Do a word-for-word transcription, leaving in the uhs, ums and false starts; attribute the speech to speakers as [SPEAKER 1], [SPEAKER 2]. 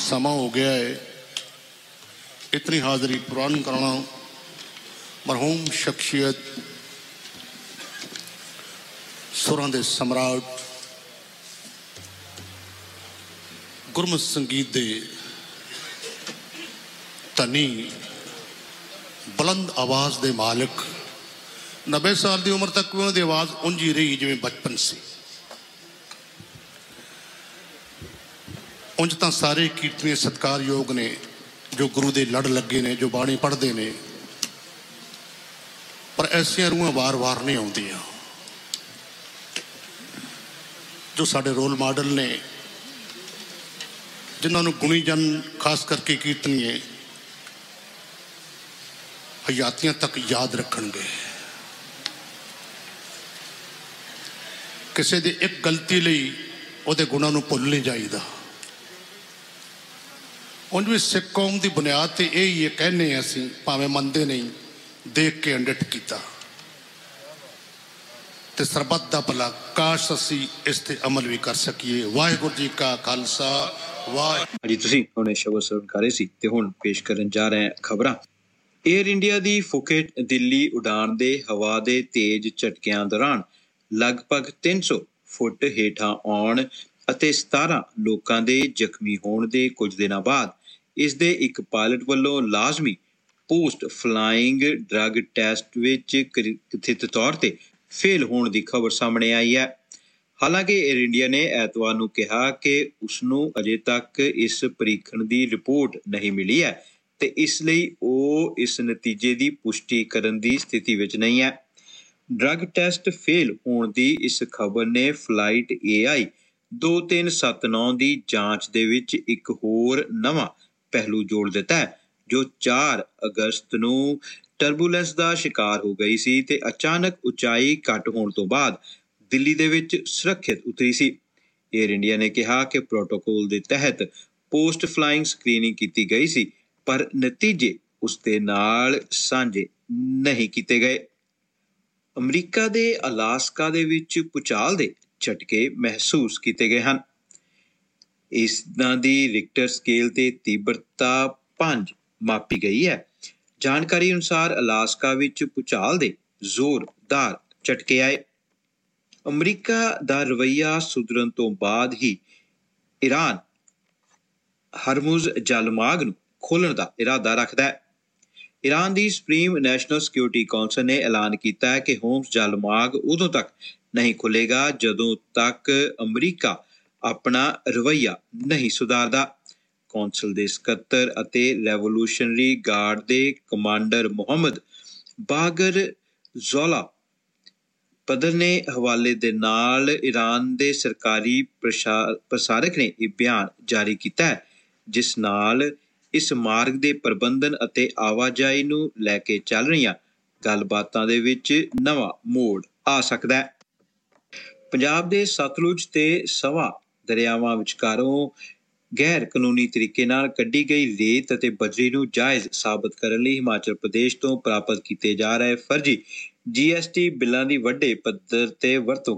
[SPEAKER 1] समा हो गया है इतनी हाज़री पुरान करना। मरहूम शख्सियत सुरां दे सम्राट गुरमत संगीत दे धनी बुलंद आवाज़ दे मालिक नब्बे साल की उम्र तक उन्होंने आवाज़ उंज ही रही जिवें बचपन से। उंज तो सारे कीर्तनीय सत्कारयोग ने जो गुरु दे लड़ लगे ने जो बाणी पढ़ते ने, पर ऐसिया रूहां वार वार नहीं आउंदियां। जो साडे रोल मॉडल ने जिन्होंने गुणी जन खास करके कीर्तनीय हयातियां तक याद रखणगे। किसी दी एक गलती लई उहदे गुणां नूं भुल नहीं जाईदा। उंज भी सिख कौम की बुनियाद तो यही है, कहने असी भावें मनते नहीं, देख के अंडिट किया ते सरबत दा भला। काश असी इस ते अमल भी कर सकीए। वाहिगुरू जी का खालसा वाहिगुरू।
[SPEAKER 2] जी तुसीं हुणे शब्द सरवण कर रहे सी ते हुण पेश करन जा रहे हैं खबरां। एयर इंडिया दी फुकेट दिल्ली उड़ान दे हवा दे तेज झटकिਆਂ दौरान लगभग तीन सौ फुट ਹੇਠਾਂ ਆਉਣ ਅਤੇ सतारह ਲੋਕਾਂ ਦੇ ਜ਼ਖਮੀ ਹੋਣ ਦੇ ਕੁਝ ਦਿਨਾਂ ਬਾਅਦ ਇਸ ਦੇ ਇੱਕ ਪਾਇਲਟ ਵੱਲੋਂ ਲਾਜ਼ਮੀ ਪੋਸਟ ਫਲਾਈਂਗ ਡਰੱਗ ਟੈਸਟ ਵਿੱਚ ਕਥਿਤ ਤੌਰ ਤੇ ਫੇਲ ਹੋਣ ਦੀ ਖਬਰ ਸਾਹਮਣੇ ਆਈ ਹੈ। ਹਾਲਾਂਕਿ 에ਅਰ ਇੰਡੀਆ ਨੇ ਐਤਵਾਰ ਨੂੰ ਕਿਹਾ ਕਿ ਉਸ ਨੂੰ ਅਜੇ ਤੱਕ ਇਸ ਪਰੀਖਣ ਦੀ ਰਿਪੋਰਟ ਨਹੀਂ ਮਿਲੀ ਹੈ ਤੇ ਇਸ ਲਈ ਉਹ ਇਸ ਨਤੀਜੇ ਦੀ ਪੁਸ਼ਟੀ ਕਰਨ ਦੀ ਸਥਿਤੀ ਵਿੱਚ ਨਹੀਂ ਹੈ। ਡਰੱਗ ਟੈਸਟ ਫੇਲ ਹੋਣ ਦੀ ਇਸ ਖਬਰ ਨੇ ਫਲਾਈਟ ਏ ਆਈ ਦੋ ਤਿੰਨ ਸੱਤ ਨੌ ਦੀ ਜਾਂਚ ਦੇ ਵਿੱਚ ਇੱਕ ਹੋਰ ਨਵਾਂ ਪਹਿਲੂ ਜੋੜ ਦਿੱਤਾ ਹੈ, ਜੋ ਚਾਰ ਅਗਸਤ ਨੂੰ ਟਰਬੂਲੈਂਸ ਦਾ ਸ਼ਿਕਾਰ ਹੋ ਗਈ ਸੀ ਤੇ ਅਚਾਨਕ ਉਚਾਈ ਘੱਟ ਹੋਣ ਤੋਂ ਬਾਅਦ ਦਿੱਲੀ ਦੇ ਵਿੱਚ ਸੁਰੱਖਿਅਤ ਉਤਰੀ ਸੀ। ਏਅਰ ਇੰਡੀਆ ਨੇ ਕਿਹਾ ਕਿ ਪ੍ਰੋਟੋਕੋਲ ਦੇ ਤਹਿਤ ਪੋਸਟ ਫਲਾਈਂਗ ਸਕਰੀਨਿੰਗ ਕੀਤੀ ਗਈ ਸੀ, ਪਰ ਨਤੀਜੇ ਉਸ ਦੇ ਨਾਲ ਸਾਂਝੇ ਨਹੀਂ ਕੀਤੇ ਗਏ। ਅਮਰੀਕਾ ਦੇ ਅਲਾਸਕਾ ਦੇ ਵਿੱਚ ਭੂਚਾਲ ਦੇ ਝਟਕੇ ਮਹਿਸੂਸ ਕੀਤੇ ਗਏ ਹਨ। ਇਸਨਾਂ ਦੀ ਰਿਕਟਰ ਸਕੇਲ ਤੇ ਤੀਬਰਤਾ ਪੰਜ ਮਾਪੀ ਗਈ ਹੈ। ਜਾਣਕਾਰੀ ਅਨੁਸਾਰ ਅਲਾਸਕਾ ਵਿੱਚ ਭੂਚਾਲ ਦੇ ਜ਼ੋਰਦਾਰ ਝਟਕੇ ਆਏ। ਅਮਰੀਕਾ ਦਾ ਰਵੱਈਆ ਸੁਧਰਨ ਤੋਂ ਬਾਅਦ ਹੀ ਈਰਾਨ ਹਰਮੁਜ਼ ਜਲਮਾਰਗ ਨੂੰ ਖੋਲ੍ਹਣ ਦਾ ਇਰਾਦਾ ਰੱਖਦਾ ਹੈ। ਈਰਾਨ ਦੀ ਸੁਪਰੀਮ ਨੈਸ਼ਨਲ ਸਿਕਿਉਰਿਟੀ ਕੌਂਸਲ ਨੇ ਐਲਾਨ ਕੀਤਾ ਹੈ ਕਿ ਹੋਰਮੁਜ਼ ਜਲਮਾਰਗ ਉਦੋਂ ਤੱਕ ਨਹੀਂ ਖੁੱਲ੍ਹੇਗਾ ਜਦੋਂ ਤੱਕ ਅਮਰੀਕਾ ਆਪਣਾ ਰਵੱਈਆ ਨਹੀਂ ਸੁਧਾਰਦਾ। ਕੌਂਸਲ ਦੇ ਸਕੱਤਰ ਅਤੇ ਰੈਵੋਲੂਸ਼ਨਰੀ ਗਾਰਡ ਦੇ ਕਮਾਂਡਰ ਮੁਹੰਮਦ ਬਾਗਰ ਜ਼ੌਲਾ ਪਦਰ ਨੇ ਹਵਾਲੇ ਦੇ ਨਾਲ ਈਰਾਨ ਦੇ ਸਰਕਾਰੀ ਪ੍ਰਸ਼ਾ ਪ੍ਰਸਾਰਕ ਨੇ ਇਹ ਬਿਆਨ ਜਾਰੀ ਕੀਤਾ ਹੈ, ਜਿਸ ਨਾਲ ਇਸ ਮਾਰਗ ਦੇ ਪ੍ਰਬੰਧਨ ਅਤੇ ਆਵਾਜਾਈ ਨੂੰ ਲੈ ਕੇ ਚੱਲ ਰਹੀਆਂ ਗੱਲਬਾਤਾਂ ਦੇ ਵਿੱਚ ਨਵਾਂ ਮੋੜ ਆ ਸਕਦਾ ਹੈ। ਪੰਜਾਬ ਦੇ ਸਤਲੁਜ ਤੇ ਸਵਾ ਦਰਿਆਵਾਂ ਵਿਚਕਾਰੋਂ ਗੈਰ ਕਾਨੂੰਨੀ ਤਰੀਕੇ ਨਾਲ ਕੱਢੀ ਗਈ ਰੇਤ ਅਤੇ ਬਜਰੀ ਨੂੰ ਜਾਇਜ਼ ਸਾਬਤ ਕਰਨ ਲਈ ਹਿਮਾਚਲ ਪ੍ਰਦੇਸ਼ ਤੋਂ ਪ੍ਰਾਪਤ ਕੀਤੇ ਜਾ ਰਹੇ ਫਰਜ਼ੀ ਜੀ ਐਸ ਟੀ ਬਿੱਲਾਂ ਦੀ ਵੱਡੇ ਪੱਧਰ ਤੇ ਵਰਤੋਂ